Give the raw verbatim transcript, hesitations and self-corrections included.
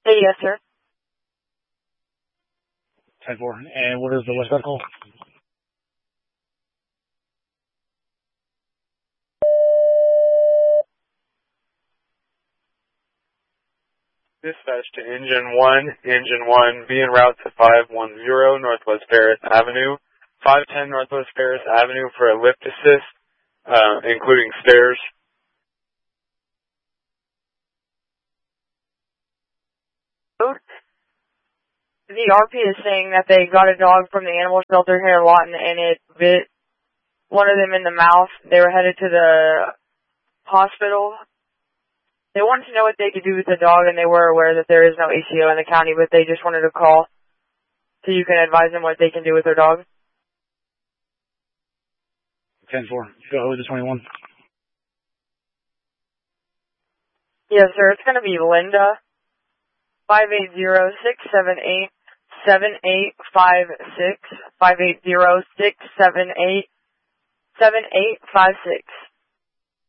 Hey, yes, sir. ten four. And what is the westbound call? Dispatch to Engine one, Engine one, be en route to five one zero Northwest Paris Avenue, five ten Northwest Paris Avenue for a lift assist, uh, including stairs. The R P is saying that they got a dog from the animal shelter here in Lawton and it bit one of them in the mouth. They were headed to the hospital. They wanted to know what they could do with the dog, and they were aware that there is no A C O in the county, but they just wanted to call so you can advise them what they can do with their dog. ten four. Go with the twenty-one. Yes, sir. It's going to be Linda. five eight zero, six seven eight, seven eight five six. five eight zero, six seven eight, seven eight five six.